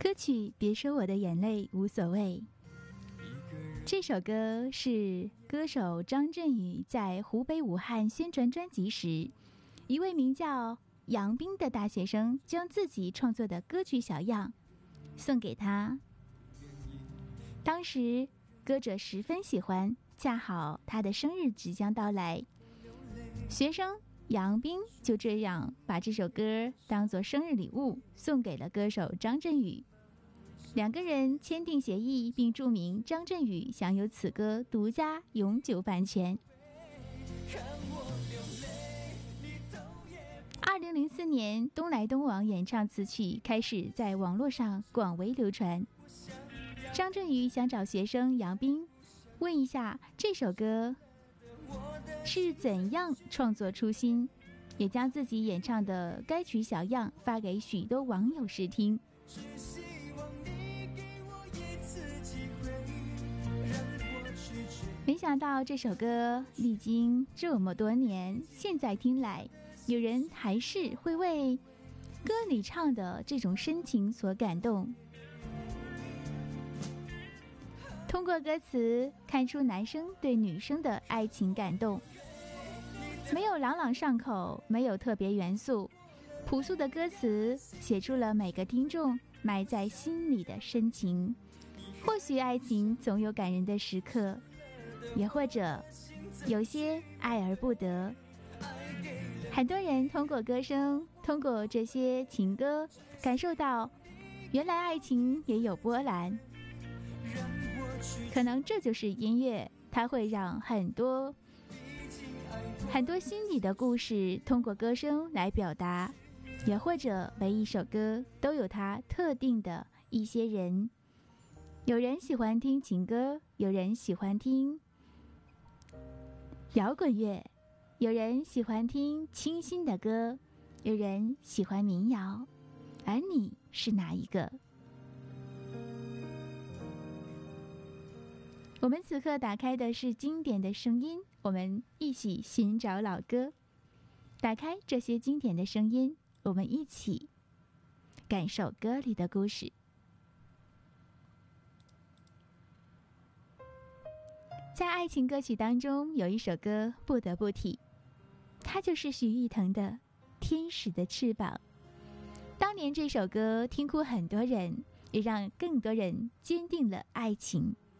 歌曲《别说我的眼泪无所谓》，这首歌是歌手张震宇在湖北武汉宣传专辑时，一位名叫杨斌的大学生将自己创作的歌曲小样送给他。当时歌者十分喜欢，恰好他的生日即将到来，学生杨斌就这样把这首歌当作生日礼物送给了歌手张震宇。两个人签订协议，并注明张震宇享有此歌独家永久版权。2004年，东来东往演唱此曲开始在网络上广为流传。张震宇想找学生杨斌问一下这首歌是怎样创作初心，也将自己演唱的该曲小样发给许多网友试听。没想到这首歌历经这么多年，现在听来，有人还是会为歌里唱的这种深情所感动。通过歌词看出男生对女生的爱情感动，没有朗朗上口，没有特别元素，朴素的歌词写出了每个听众埋在心里的深情。或许爱情总有感人的时刻，也或者有些爱而不得。很多人通过歌声，通过这些情歌，感受到原来爱情也有波澜。可能这就是音乐，它会让很多心里的故事通过歌声来表达，也或者每一首歌都有它特定的一些人。有人喜欢听情歌，有人喜欢听摇滚乐，有人喜欢听清新的歌，有人喜欢民谣，而你是哪一个？我们此刻打开的是经典的声音，我们一起寻找老歌，打开这些经典的声音，我们一起感受歌里的故事。在爱情歌曲当中，有一首歌不得不提，它就是许誉腾的《天使的翅膀》。当年这首歌听哭很多人，也让更多人坚定了爱情。